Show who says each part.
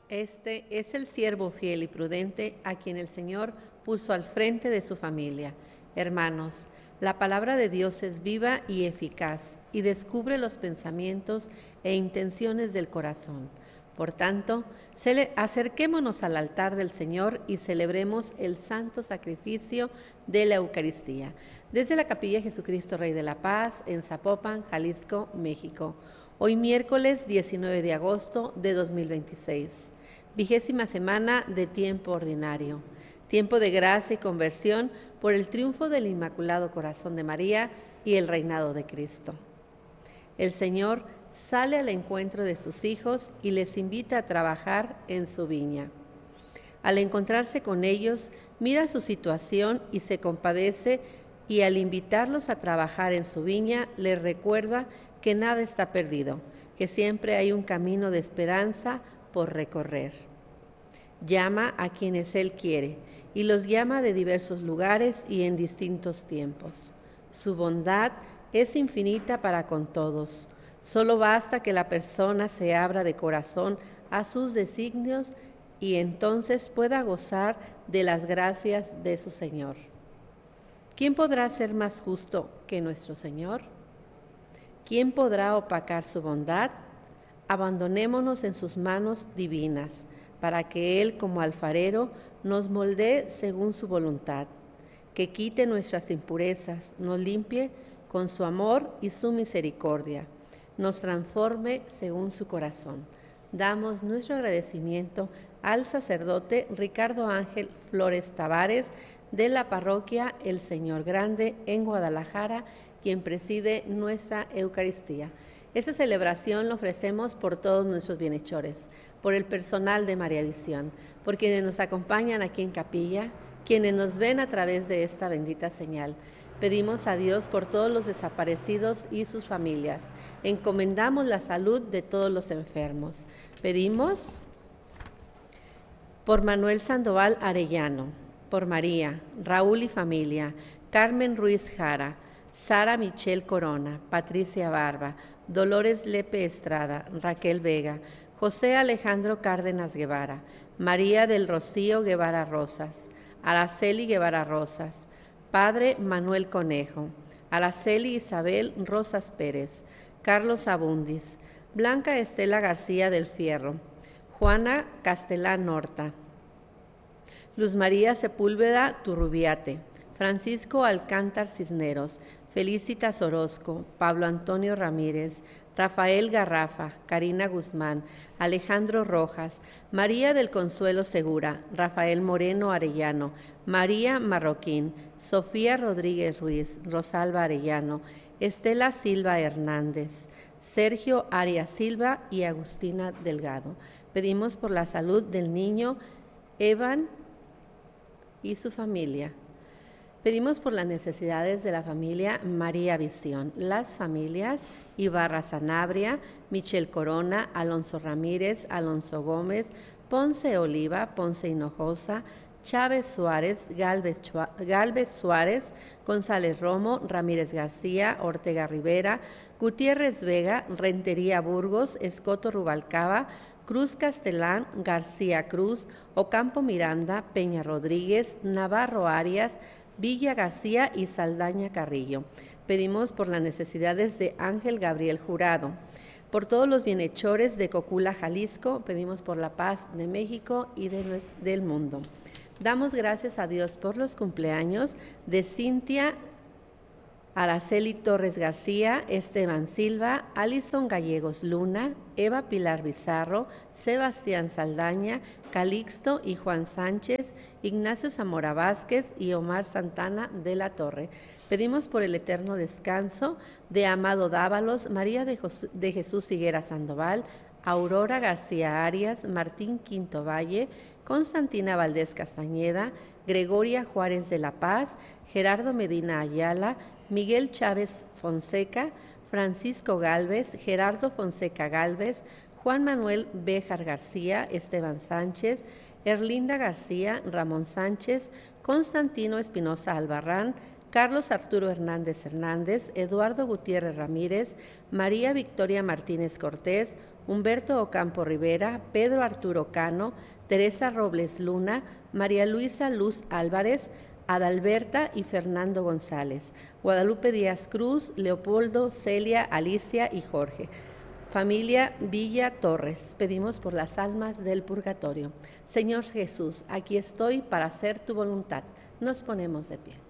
Speaker 1: Este es el siervo fiel y prudente a quien el Señor puso al frente de su familia. Hermanos, la palabra de Dios es viva y eficaz y descubre los pensamientos e intenciones del corazón. Por tanto, acerquémonos al altar del Señor y celebremos el santo sacrificio de la Eucaristía. Desde la Capilla Jesucristo Rey de la Paz, en Zapopan, Jalisco, México. Hoy miércoles 19 de agosto de 2026. 20ª semana de tiempo ordinario. Tiempo de gracia y conversión por el triunfo del Inmaculado Corazón de María y el reinado de Cristo. El Señor sale al encuentro de sus hijos y les invita a trabajar en su viña. Al encontrarse con ellos, mira su situación y se compadece, y al invitarlos a trabajar en su viña, les recuerda que nada está perdido, que siempre hay un camino de esperanza por recorrer. Llama a quienes Él quiere y los llama de diversos lugares y en distintos tiempos. Su bondad es infinita para con todos. Solo basta que la persona se abra de corazón a sus designios y entonces pueda gozar de las gracias de su Señor. ¿Quién podrá ser más justo que nuestro Señor? ¿Quién podrá opacar su bondad? Abandonémonos en sus manos divinas, para que Él, como alfarero, nos moldee según su voluntad, que quite nuestras impurezas, nos limpie con su amor y su misericordia, nos transforme según su corazón. Damos nuestro agradecimiento al sacerdote Ricardo Ángel Flores Tavares, de la parroquia El Señor Grande en Guadalajara, quien preside nuestra Eucaristía. Esta celebración la ofrecemos por todos nuestros bienhechores, por el personal de María Visión, por quienes nos acompañan aquí en capilla, quienes nos ven a través de esta bendita señal. Pedimos a Dios por todos los desaparecidos y sus familias. Encomendamos la salud de todos los enfermos. Pedimos por Manuel Sandoval Arellano, por María, Raúl y familia, Carmen Ruiz Jara, Sara Michelle Corona, Patricia Barba, Dolores Lepe Estrada, Raquel Vega, José Alejandro Cárdenas Guevara, María del Rocío Guevara Rosas, Araceli Guevara Rosas, Padre Manuel Conejo, Araceli Isabel Rosas Pérez, Carlos Abundis, Blanca Estela García del Fierro, Juana Castelán Horta, Luz María Sepúlveda Turrubiate, Francisco Alcántar Cisneros, Felicitas Orozco, Pablo Antonio Ramírez, Rafael Garrafa, Karina Guzmán, Alejandro Rojas, María del Consuelo Segura, Rafael Moreno Arellano, María Marroquín, Sofía Rodríguez Ruiz, Rosalba Arellano, Estela Silva Hernández, Sergio Arias Silva y Agustina Delgado. Pedimos por la salud del niño Evan y su familia. Pedimos por las necesidades de la familia María Visión, las familias Ibarra Sanabria, Michelle Corona, Alonso Ramírez, Alonso Gómez, Ponce Oliva, Ponce Hinojosa, Chávez Suárez, Galvez Suárez, González Romo, Ramírez García, Ortega Rivera, Gutiérrez Vega, Rentería Burgos, Escoto Rubalcaba, Cruz Castelán, García Cruz, Ocampo Miranda, Peña Rodríguez, Navarro Arias, Villa García y Saldaña Carrillo. Pedimos por las necesidades de Ángel Gabriel Jurado. Por todos los bienhechores de Cocula, Jalisco, pedimos por la paz de México y del mundo. Damos gracias a Dios por los cumpleaños de Cintia Araceli Torres García, Esteban Silva, Alison Gallegos Luna, Eva Pilar Bizarro, Sebastián Saldaña, Calixto y Juan Sánchez, Ignacio Zamora Vázquez y Omar Santana de la Torre. Pedimos por el eterno descanso de Amado Dávalos, María de Jesús Higuera Sandoval, Aurora García Arias, Martín Quinto Valle, Constantina Valdés Castañeda, Gregoria Juárez de la Paz, Gerardo Medina Ayala, Miguel Chávez Fonseca, Francisco Gálvez, Gerardo Fonseca Gálvez, Juan Manuel Béjar García, Esteban Sánchez, Erlinda García, Ramón Sánchez, Constantino Espinosa Albarrán, Carlos Arturo Hernández Hernández, Eduardo Gutiérrez Ramírez, María Victoria Martínez Cortés, Humberto Ocampo Rivera, Pedro Arturo Cano, Teresa Robles Luna, María Luisa Luz Álvarez, Adalberta y Fernando González, Guadalupe Díaz Cruz, Leopoldo, Celia, Alicia y Jorge. Familia Villa Torres, pedimos por las almas del purgatorio. Señor Jesús, aquí estoy para hacer tu voluntad. Nos ponemos de pie.